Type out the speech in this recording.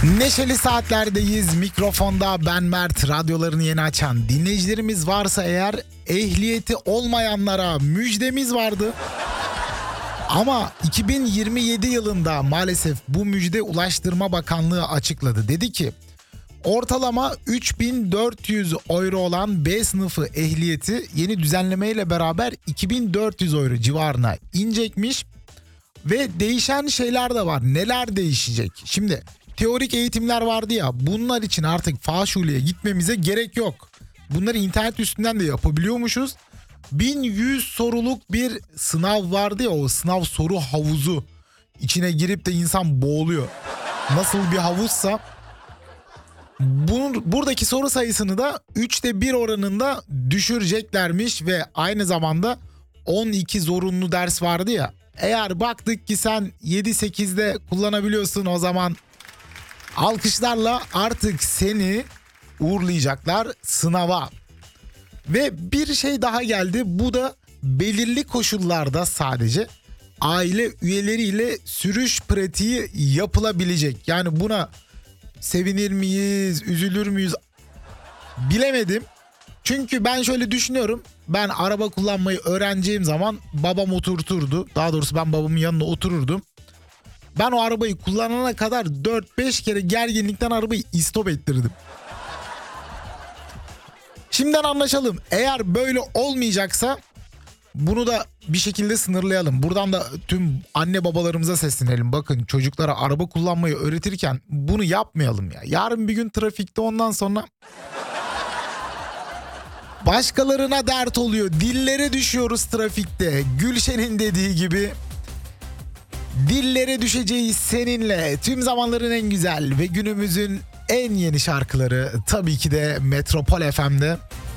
Neşeli saatlerdeyiz. Mikrofonda ben Mert. Radyolarını yeni açan dinleyicilerimiz varsa eğer, ehliyeti olmayanlara müjdemiz vardı. Ama 2027 yılında maalesef bu müjde Ulaştırma Bakanlığı açıkladı. Dedi ki ortalama 3.400 euro olan B sınıfı ehliyeti yeni düzenlemeyle beraber 2.400 euro civarına inecekmiş. Ve değişen şeyler de var. Neler değişecek? Şimdi teorik eğitimler vardı ya, bunlar için artık faşuleye gitmemize gerek yok. Bunları internet üstünden de yapabiliyormuşuz. 1100 soruluk bir sınav vardı ya, o sınav soru havuzu. İçine girip de insan boğuluyor. Nasıl bir havuzsa. Buradaki soru sayısını da 3'te 1 oranında düşüreceklermiş ve aynı zamanda 12 zorunlu ders vardı ya. Eğer baktık ki sen 7-8'de kullanabiliyorsun, o zaman alkışlarla artık seni uğurlayacaklar sınava. Ve bir şey daha geldi. Bu da belirli koşullarda sadece aile üyeleriyle sürüş pratiği yapılabilecek. Yani buna sevinir miyiz, üzülür müyüz bilemedim. Çünkü ben şöyle düşünüyorum. Ben araba kullanmayı öğreneceğim zaman babam oturturdu. Daha doğrusu ben babamın yanına otururdum. Ben o arabayı kullanana kadar 4-5 kere gerginlikten arabayı istop ettirdim. Şimdiden anlaşalım. Eğer böyle olmayacaksa bunu da bir şekilde sınırlayalım. Buradan da tüm anne babalarımıza seslenelim. Bakın, çocuklara araba kullanmayı öğretirken bunu yapmayalım ya. Yarın bir gün trafikte ondan sonra başkalarına dert oluyor. Dillere düşüyoruz trafikte. Gülşen'in dediği gibi dillere düşeceğiz seninle. Tüm zamanların en güzel ve günümüzün en yeni şarkıları tabii ki de Metropol FM'de.